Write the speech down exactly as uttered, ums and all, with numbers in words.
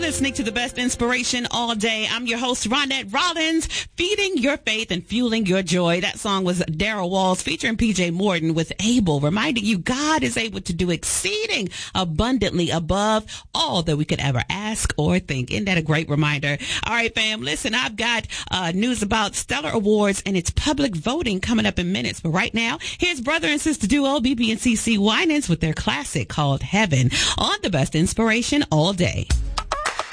listening to the best inspiration all day. I'm your host, Ronette Rollins, feeding your faith and fueling your joy. That song was Daryl Walls featuring P J Morton with Able, reminding you God is able to do exceeding abundantly above all that we could ever ask or think. Isn't that a great reminder? All right, fam, listen, I've got uh, news about Stellar Awards and its public voting coming up in minutes. But right now, here's brother and sister duo B B and C C Winans with their classic called Heaven on the best inspiration all day.